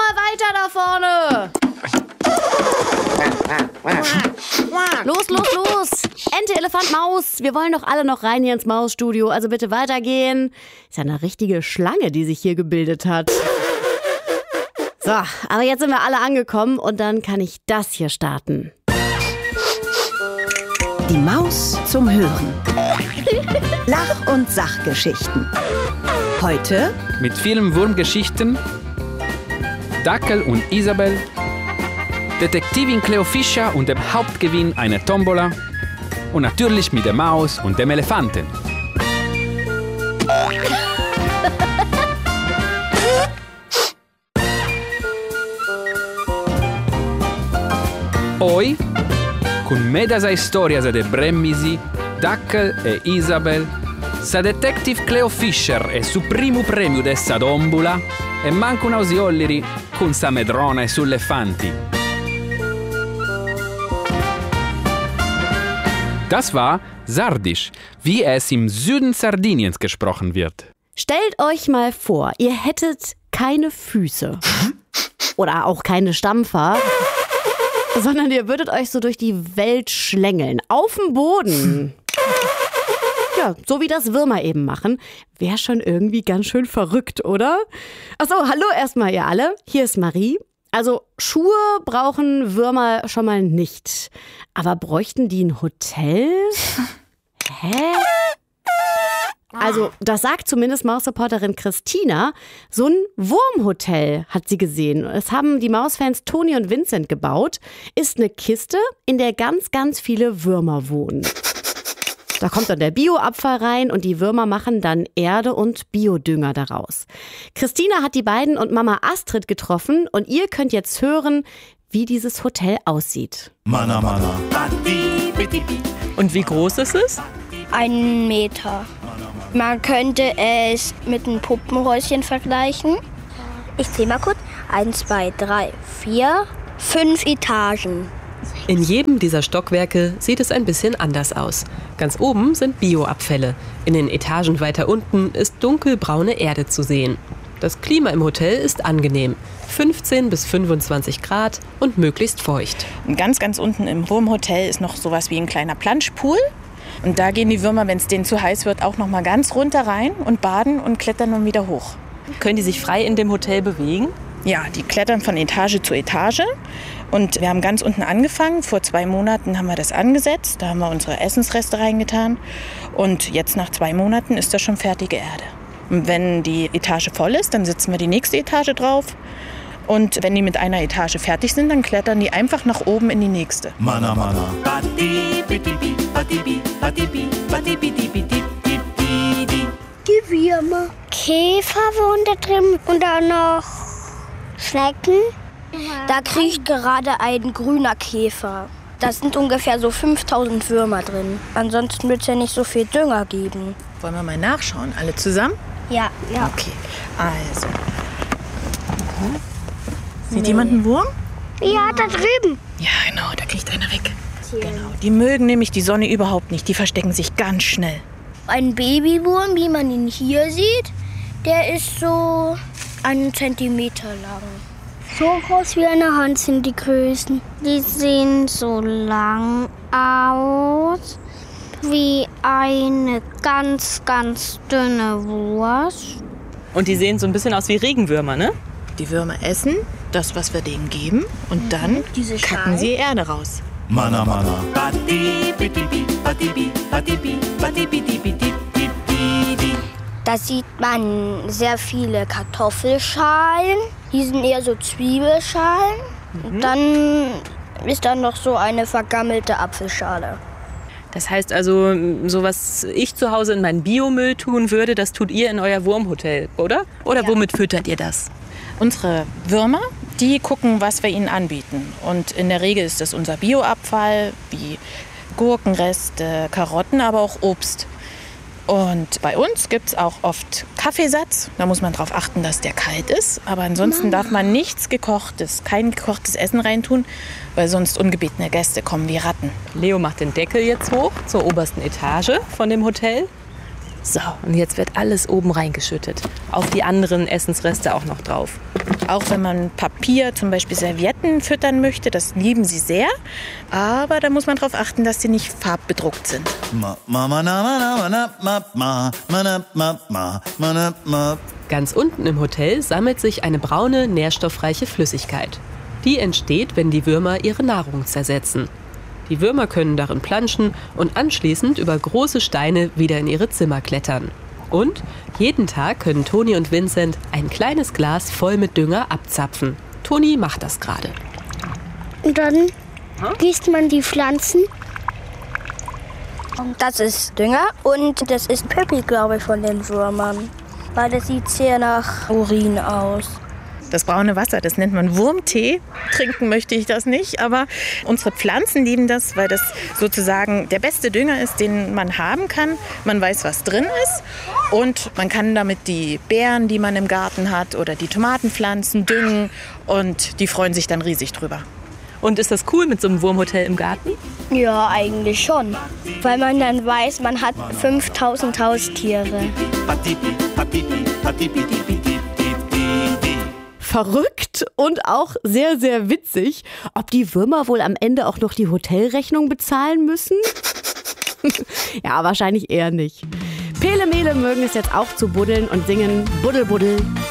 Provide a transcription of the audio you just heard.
mal weiter da vorne! Los! Ente, Elefant, Maus. Wir wollen doch alle noch rein hier ins Mausstudio. Also bitte weitergehen. Ist ja eine richtige Schlange, die sich hier gebildet hat. So, aber jetzt sind wir alle angekommen und dann kann ich das hier starten. Die Maus zum Hören. Lach- und Sachgeschichten. Heute mit vielen Wurmgeschichten, Dackel und Isabel, Detektivin Cleo Fischer und dem Hauptgewinn einer Tombola und natürlich mit der Maus und dem Elefanten. Hoy, con me dessa storia de Bremmisi, Dackel e Isabel, sa Detective Cleo Fischer e su primo premio dessa tombola e manco un ausiolliri con sa medrona e sull'elefanti. Das war Sardisch, wie es im Süden Sardiniens gesprochen wird. Stellt euch mal vor, ihr hättet keine Füße. Oder auch keine Stampfer. Sondern ihr würdet euch so durch die Welt schlängeln. Auf dem Boden. Ja, so wie das Würmer eben machen. Wäre schon irgendwie ganz schön verrückt, oder? Achso, hallo erstmal ihr alle. Hier ist Marie. Also Schuhe brauchen Würmer schon mal nicht. Aber bräuchten die ein Hotel? Hä? Also, das sagt zumindest Mausreporterin Christina. So ein Wurmhotel hat sie gesehen. Es haben die Mausfans Toni und Vincent gebaut. Ist eine Kiste, in der ganz, ganz viele Würmer wohnen. Da kommt dann der Bioabfall rein und die Würmer machen dann Erde und Biodünger daraus. Christina hat die beiden und Mama Astrid getroffen und ihr könnt jetzt hören, wie dieses Hotel aussieht. Mana, mana. Und wie groß ist es? 1 Meter. Man könnte es mit einem Puppenhäuschen vergleichen. Ich zähle mal kurz. 1, 2, 3, 4, 5 Etagen. In jedem dieser Stockwerke sieht es ein bisschen anders aus. Ganz oben sind Bioabfälle. In den Etagen weiter unten ist dunkelbraune Erde zu sehen. Das Klima im Hotel ist angenehm. 15 bis 25 Grad und möglichst feucht. Und ganz, ganz unten im Wurmhotel ist noch sowas wie ein kleiner Planschpool. Und da gehen die Würmer, wenn es denen zu heiß wird, auch noch mal ganz runter rein und baden und klettern dann wieder hoch. Können die sich frei in dem Hotel bewegen? Ja, die klettern von Etage zu Etage. Und wir haben ganz unten angefangen. Vor 2 Monaten haben wir das angesetzt. Da haben wir unsere Essensreste reingetan. Und jetzt nach 2 Monaten ist das schon fertige Erde. Und wenn die Etage voll ist, dann setzen wir die nächste Etage drauf. Und wenn die mit einer Etage fertig sind, dann klettern die einfach nach oben in die nächste. Mana, mana. Die Würmer. Käfer wohnen da drin und dann noch Schnecken. Da kriecht gerade ein grüner Käfer. Da sind ungefähr so 5000 Würmer drin. Ansonsten wird es ja nicht so viel Dünger geben. Wollen wir mal nachschauen? Alle zusammen? Ja. Okay, also. Sieht jemand einen Wurm? Ja, da drüben. Ja, genau, da kriegt einer weg. Genau. Die mögen nämlich die Sonne überhaupt nicht. Die verstecken sich ganz schnell. Ein Babywurm, wie man ihn hier sieht, der ist so 1 Zentimeter lang. So groß wie eine Hand sind die Größen. Die sehen so lang aus wie eine ganz, ganz dünne Wurst. Und die sehen so ein bisschen aus wie Regenwürmer, ne? Die Würmer essen das, was wir denen geben, und dann Diese kacken sie Erde raus. Mana, mana. Da sieht man sehr viele Kartoffelschalen. Die sind eher so Zwiebelschalen. Und dann ist da noch so eine vergammelte Apfelschale. Das heißt also, so was ich zu Hause in meinen Biomüll tun würde, das tut ihr in euer Wurmhotel, oder? Oder womit füttert ihr das? Unsere Würmer, die gucken, was wir ihnen anbieten. Und in der Regel ist das unser Bioabfall, wie Gurkenreste, Karotten, aber auch Obst. Und bei uns gibt es auch oft Kaffeesatz. Da muss man darauf achten, dass der kalt ist. Aber ansonsten darf man nichts Gekochtes, kein gekochtes Essen reintun, weil sonst ungebetene Gäste kommen wie Ratten. Leo macht den Deckel jetzt hoch zur obersten Etage von dem Hotel. So, und jetzt wird alles oben reingeschüttet. Auf die anderen Essensreste auch noch drauf. Auch wenn man Papier, zum Beispiel Servietten, füttern möchte, das lieben sie sehr. Aber da muss man darauf achten, dass sie nicht farbbedruckt sind. Ganz unten im Hotel sammelt sich eine braune, nährstoffreiche Flüssigkeit. Die entsteht, wenn die Würmer ihre Nahrung zersetzen. Die Würmer können darin planschen und anschließend über große Steine wieder in ihre Zimmer klettern. Und jeden Tag können Toni und Vincent ein kleines Glas voll mit Dünger abzapfen. Toni macht das gerade. Und dann gießt man die Pflanzen. Und das ist Dünger und das ist Pöppi, glaube ich, von den Würmern. Weil das sieht sehr nach Urin aus. Das braune Wasser, das nennt man Wurmtee. Trinken möchte ich das nicht, aber unsere Pflanzen lieben das, weil das sozusagen der beste Dünger ist, den man haben kann. Man weiß, was drin ist und man kann damit die Beeren, die man im Garten hat oder die Tomatenpflanzen düngen und die freuen sich dann riesig drüber. Und ist das cool mit so einem Wurmhotel im Garten? Ja, eigentlich schon. Weil man dann weiß, man hat 5000 Haustiere. Verrückt und auch sehr, sehr witzig. Ob die Würmer wohl am Ende auch noch die Hotelrechnung bezahlen müssen? Ja, wahrscheinlich eher nicht. Pele Mele mögen es jetzt auch zu buddeln und singen Buddel Buddel.